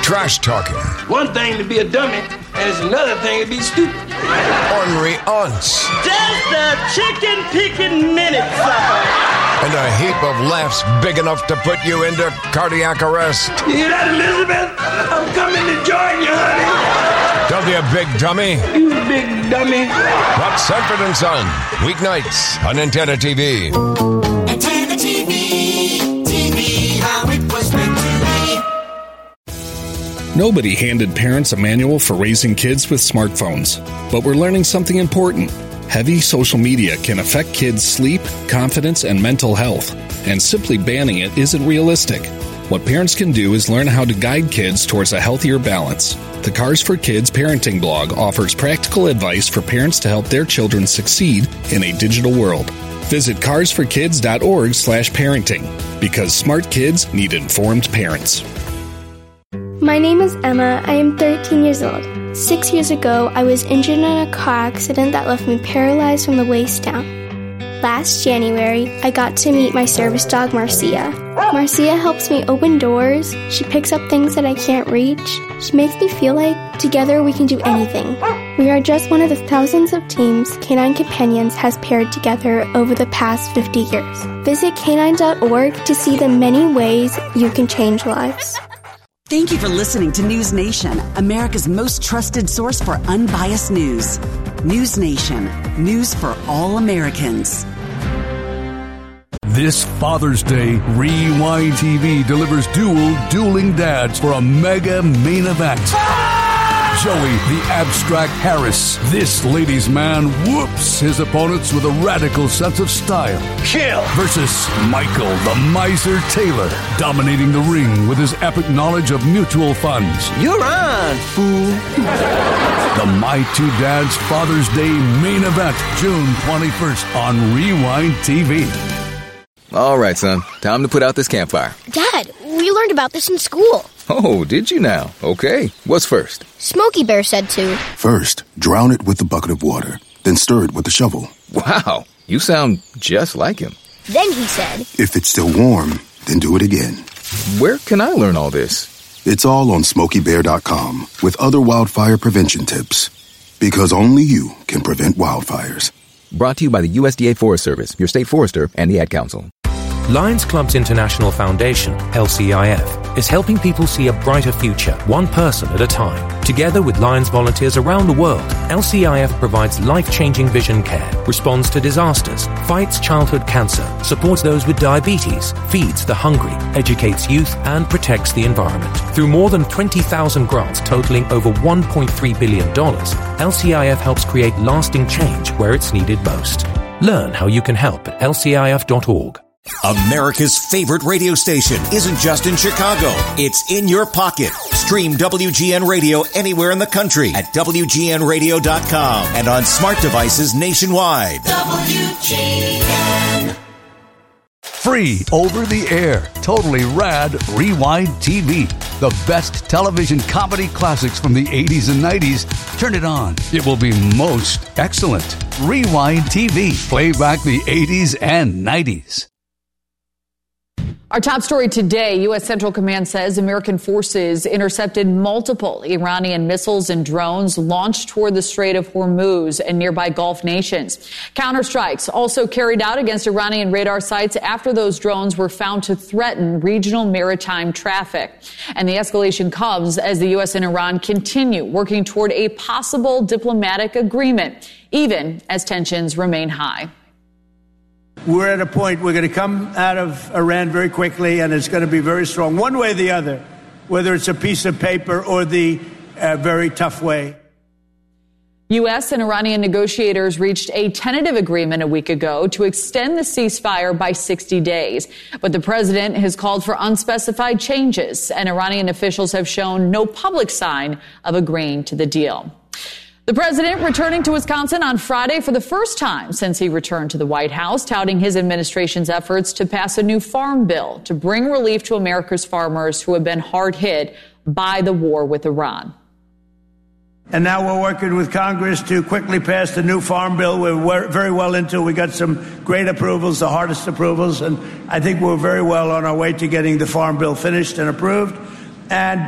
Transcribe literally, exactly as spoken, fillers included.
trash talking. One thing to be a dummy, and it's another thing to be stupid. Ornery aunts. Just a chicken picking minute, sucker. And a heap of laughs big enough to put you into cardiac arrest. You hear that, Elizabeth? I'm coming to join you, honey. Don't be a big dummy. You big dummy. Watch Sanford and Son, weeknights on Antenna T V. Antenna T V, T V, how it was meant to be. Nobody handed parents a manual for raising kids with smartphones, but we're learning something important. Heavy social media can affect kids' sleep, confidence, and mental health, and simply banning it isn't realistic. What parents can do is learn how to guide kids towards a healthier balance. The Cars for Kids parenting blog offers practical advice for parents to help their children succeed in a digital world. Visit cars for kids dot org slash parenting, because smart kids need informed parents. My name is Emma. I am thirteen years old. Six years ago, I was injured in a car accident that left me paralyzed from the waist down. Last January, I got to meet my service dog, Marcia. Marcia helps me open doors. She picks up things that I can't reach. She makes me feel like together we can do anything. We are just one of the thousands of teams Canine Companions has paired together over the past fifty years. Visit canine dot org to see the many ways you can change lives. Thank you for listening to News Nation, America's most trusted source for unbiased news. News Nation, news for all Americans. This Father's Day, Rewind T V delivers dual dueling dads for a mega main event. Joey, the abstract Harris, this ladies' man, whoops his opponents with a radical sense of style. Kill! Versus Michael, the miser Taylor, dominating the ring with his epic knowledge of mutual funds. You're on, fool. The My Two Dads Father's Day main event, June twenty-first on Rewind T V. All right, son. Time to put out this campfire. Dad, we learned about this in school. Oh, did you now? Okay. What's first? Smokey Bear said to. First, drown it with a bucket of water. Then stir it with a shovel. Wow. You sound just like him. Then he said. If it's still warm, then do it again. Where can I learn all this? It's all on smokey bear dot com with other wildfire prevention tips. Because only you can prevent wildfires. Brought to you by the U S D A Forest Service, your state forester, and the Ad Council. Lions Club's International Foundation, L C I F, is helping people see a brighter future, one person at a time. Together with Lions volunteers around the world, L C I F provides life-changing vision care, responds to disasters, fights childhood cancer, supports those with diabetes, feeds the hungry, educates youth, and protects the environment. Through more than twenty thousand grants totaling over one point three billion dollars, L C I F helps create lasting change where it's needed most. Learn how you can help at L C I F dot org. America's favorite radio station isn't just in Chicago. It's in your pocket. Stream W G N Radio anywhere in the country at W G N radio dot com and on smart devices nationwide. W G N. Free over the air, totally rad Rewind T V. The best television comedy classics from the eighties and nineties. Turn it on. It will be most excellent. Rewind T V. Play back the eighties and nineties. Our top story today, U S. Central Command says American forces intercepted multiple Iranian missiles and drones launched toward the Strait of Hormuz and nearby Gulf nations. Counterstrikes also carried out against Iranian radar sites after those drones were found to threaten regional maritime traffic. And the escalation comes as the U S and Iran continue working toward a possible diplomatic agreement, even as tensions remain high. We're at a point we're going to come out of Iran very quickly, and it's going to be very strong, one way or the other, whether it's a piece of paper or the uh, very tough way. U S and Iranian negotiators reached a tentative agreement a week ago to extend the ceasefire by sixty days. But the president has called for unspecified changes, and Iranian officials have shown no public sign of agreeing to the deal. The president returning to Wisconsin on Friday for the first time since he returned to the White House, touting his administration's efforts to pass a new farm bill to bring relief to America's farmers who have been hard hit by the war with Iran. And now we're working with Congress to quickly pass the new farm bill. We're very well into it. We got some great approvals, the hardest approvals, and I think we're very well on our way to getting the farm bill finished and approved. And